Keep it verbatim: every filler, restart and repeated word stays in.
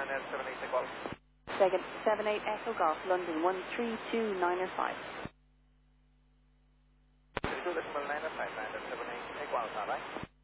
Ryanair seven eight Echo Golf. Second, seven eight Echo Golf, London one three two nine five. three two decimal nine five, Ryanair seven eight Echo Golf, alright?